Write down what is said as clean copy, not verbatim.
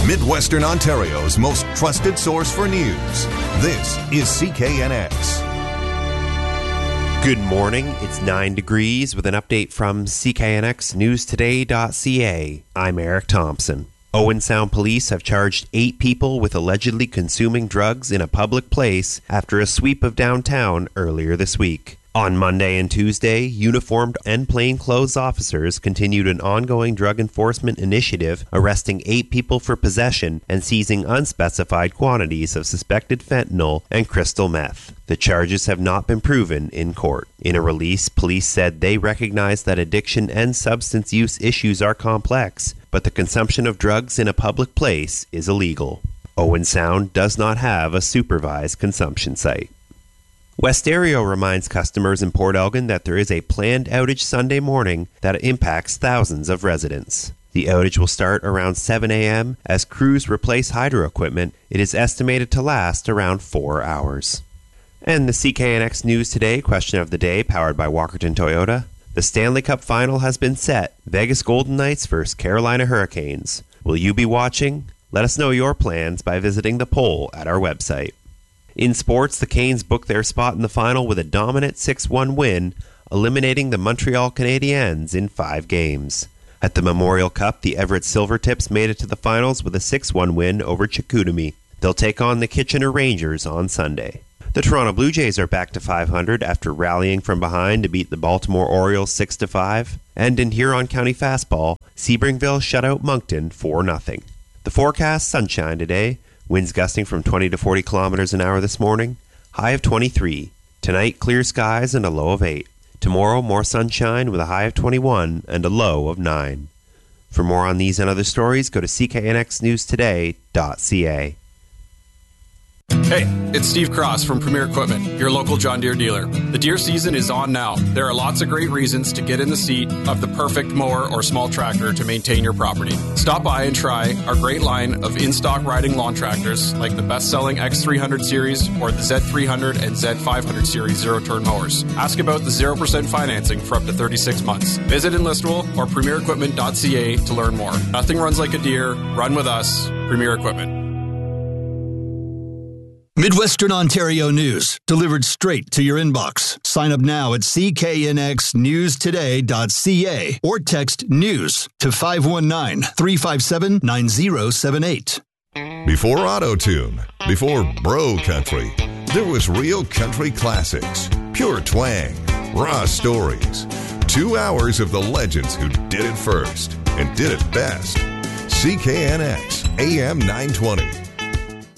Midwestern Ontario's most trusted source for news. This is CKNX. Good morning. It's 9 degrees with an update from CKNXNewsToday.ca. I'm Eric Thompson. Owen Sound Police have charged 8 people with allegedly consuming drugs in a public place after a sweep of downtown earlier this week. On Monday and Tuesday, uniformed and plainclothes officers continued an ongoing drug enforcement initiative, arresting 8 people for possession and seizing unspecified quantities of suspected fentanyl and crystal meth. The charges have not been proven in court. In a release, police said they recognize that addiction and substance use issues are complex, but the consumption of drugs in a public place is illegal. Owen Sound does not have a supervised consumption site. Westario reminds customers in Port Elgin that there is a planned outage Sunday morning that impacts thousands of residents. The outage will start around 7 a.m. as crews replace hydro equipment. It is estimated to last around 4 hours. And the CKNX News Today question of the day, powered by Walkerton Toyota. The Stanley Cup Final has been set. Vegas Golden Knights versus Carolina Hurricanes. Will you be watching? Let us know your plans by visiting the poll at our website. In sports, the Canes booked their spot in the final with a dominant 6-1 win, eliminating the Montreal Canadiens in 5 games. At the Memorial Cup, the Everett Silvertips made it to the finals with a 6-1 win over Chicoutimi. They'll take on the Kitchener Rangers on Sunday. The Toronto Blue Jays are back to 500 after rallying from behind to beat the Baltimore Orioles 6-5. And in Huron County Fastball, Sebringville shut out Moncton 4-0. The forecast, sunshine today. Winds gusting from 20 to 40 kilometers an hour this morning. High of 23. Tonight, clear skies and a low of 8. Tomorrow, more sunshine with a high of 21 and a low of 9. For more on these and other stories, go to cknxnewstoday.ca. Hey, it's Steve Cross from Premier Equipment, your local John Deere dealer. The deer season is on now. There are lots of great reasons to get in the seat of the perfect mower or small tractor to maintain your property. Stop by and try our great line of in-stock riding lawn tractors like the best-selling X300 series or the Z300 and Z500 series zero-turn mowers. Ask about the 0% financing for up to 36 months. Visit Enlistable or premierequipment.ca to learn more. Nothing runs like a deer. Run with us. Premier Equipment. Midwestern Ontario news, delivered straight to your inbox. Sign up now at cknxnewstoday.ca or text NEWS to 519-357-9078. Before Auto-Tune, before Bro Country, there was real country classics, pure twang, raw stories. 2 hours of the legends who did it first and did it best. CKNX AM 920.